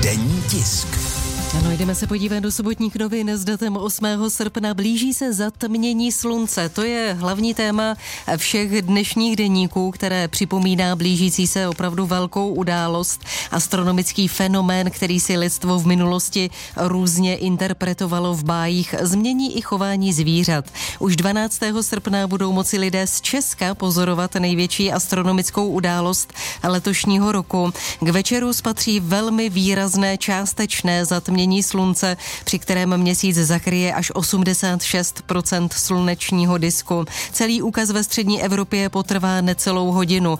Denní tisk. Ano, jdeme se podívat do sobotních novin s datem 8. srpna. Blíží se zatmění slunce. To je hlavní téma všech dnešních deníků, které připomíná blížící se opravdu velkou událost, astronomický fenomén, který si lidstvo v minulosti různě interpretovalo v bájích, změní i chování zvířat. Už 12. srpna budou moci lidé z Česka pozorovat největší astronomickou událost letošního roku. K večeru spatří velmi výrazné částečné zatmění slunce, při kterém měsíc zakryje až 86% slunečního disku. Celý úkaz ve střední Evropě potrvá necelou hodinu.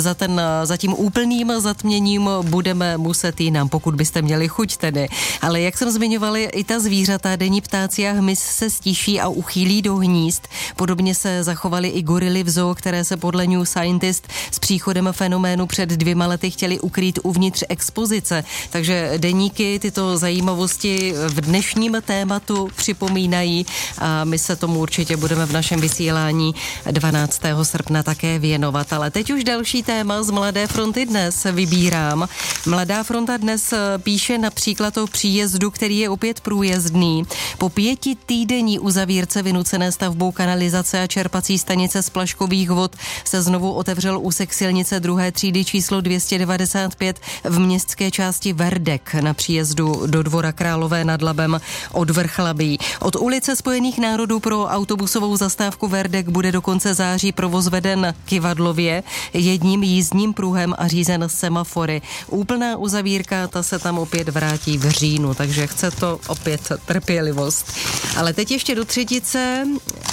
Za tím úplným zatměním budeme muset jinam, pokud byste měli chuť tedy. Ale jak jsem zmiňovali, i ta zvířata, denní ptáci a hmyz se stíší a uchýlí do hnízd. Podobně se zachovaly i gorily v zoo, které se podle New Scientist s příchodem fenoménu před 2 lety chtěli ukrýt uvnitř expozice. Takže deníky tyto zajímavosti v dnešním tématu připomínají a my se tomu určitě budeme v našem vysílání 12. srpna také věnovat. Ale teď už další téma z Mladé fronty dnes vybírám. Mladá fronta dnes píše například o příjezdu, který je opět průjezdný. Po 5týdenní uzavírce vynucené stavbou kanalizace a čerpací stanice z Plaškových vod se znovu otevřel úsek silnice 2. třídy číslo 295 v městské části Verdek na příjezdu do Dvora Králové nad Labem od Vrchlabí. Od ulice Spojených národů pro autobusovou zastávku Verdek bude do konce září provoz veden Kyvadlově jedním jízdním pruhem a řízen semafory. Úplná uzavírka, ta se tam opět vrátí v říjnu, takže chce to opět trpělivost. Ale teď ještě do třetice.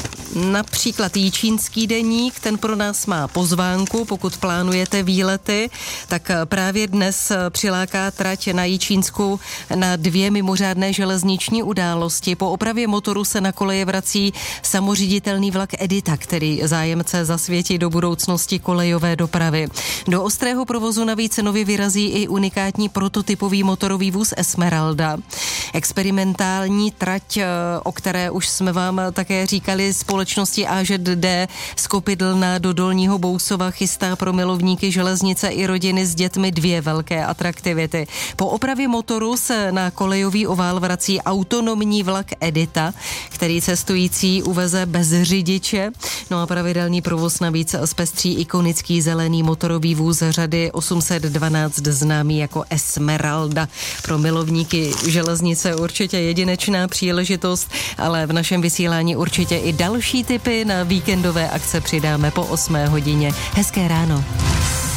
Například Jičínský deník, ten pro nás má pozvánku, pokud plánujete výlety, tak právě dnes přiláká trať na Jičínsku na 2 mimořádné železniční události. Po opravě motoru se na koleje vrací samoředitelný vlak Edita, který zájemce zasvětí do budoucnosti kolejové dopravy. Do ostrého provozu navíc nově vyrazí i unikátní prototypový motorový vůz Esmeralda. Experimentální trať, o které už jsme vám také říkali, společnosti AŽD z Kopidlna do Dolního Bousova chystá pro milovníky železnice i rodiny s dětmi 2 velké atraktivity. Po opravě motoru se na kolejový ovál vrací autonomní vlak Edita, který cestující uveze bez řidiče. No a pravidelný provoz navíc zpestří ikonický zelený motorový vůz řady 812 známý jako Esmeralda. Pro milovníky železnice určitě jedinečná příležitost, ale v našem vysílání určitě i další tipy na víkendové akce přidáme po 8 hodině. Hezké ráno.